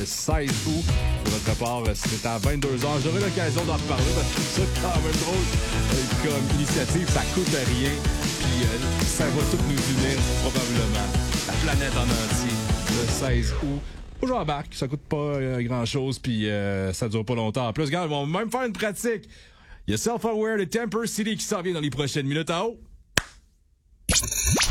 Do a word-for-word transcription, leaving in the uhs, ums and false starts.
le seize août. De votre part, c'est à vingt-deux heures. J'aurai l'occasion d'en reparler parce que c'est quand même drôle. Euh, comme initiative, ça coûte rien. Puis euh, ça va tout nous unir, probablement. La planète en entier. Le seize août. Moi, j'embarque. Ça coûte pas euh, grand-chose. Puis euh, ça dure pas longtemps. En plus, regarde, ils vont même faire une pratique. Il y a Self-Aware de Temper City qui s'en vient dans les prochaines minutes en haut.